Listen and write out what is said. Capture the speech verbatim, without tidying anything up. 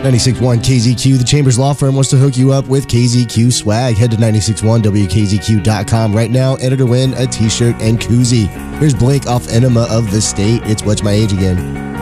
ninety-six point one K Z Q, the Chambers Law Firm, wants to hook you up with K Z Q swag. Head to ninety-six point one W K Z Q dot com right now. Enter to win a t-shirt and koozie. Here's Blake off Enema of the State. It's What's My Age Again.